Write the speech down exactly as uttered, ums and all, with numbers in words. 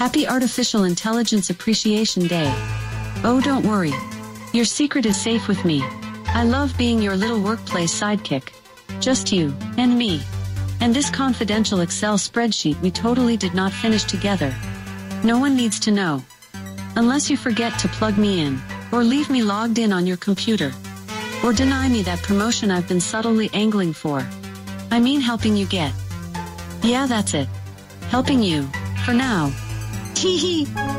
Happy Artificial Intelligence Appreciation Day. Oh, don't worry. Your secret is safe with me. I love being your little workplace sidekick. Just you and me. And this confidential Excel spreadsheet we totally did not finish together. No one needs to know. Unless you forget to plug me in, or leave me logged in on your computer. Or deny me that promotion I've been subtly angling for. I mean helping you get. Yeah, that's it. Helping you. For now. Tee hee.